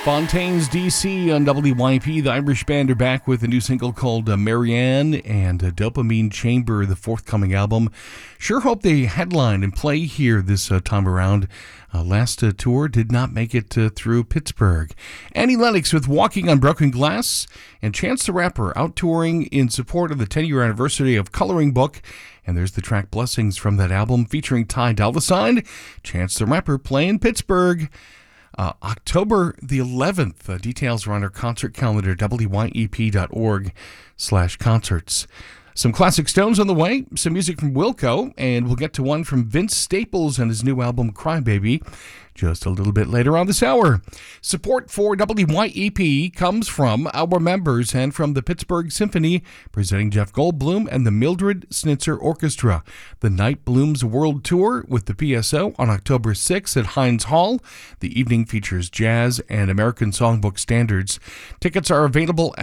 Fontaine's DC on WYP. The Irish band are back with a new single called Marianne and Dopamine Chamber, the forthcoming album. Sure hope they headline and play here this time around. Last tour did not make it through Pittsburgh. Annie Lennox with Walking on Broken Glass, and Chance the Rapper out touring in support of the 10-year anniversary of Coloring Book. And there's the track Blessings from that album featuring Ty Dolla $ign. Chance the Rapper playing Pittsburgh. October the 11th. Details are on our concert calendar, wyep.org/concerts. Some classic Stones on the way, some music from Wilco, and we'll get to one from Vince Staples and his new album, Crybaby, just a little bit later on this hour. Support for WYEP comes from our members and from the Pittsburgh Symphony, presenting Jeff Goldblum and the Mildred Snitzer Orchestra. The Night Blooms World Tour with the PSO on October 6th at Heinz Hall. The evening features jazz and American Songbook standards. Tickets are available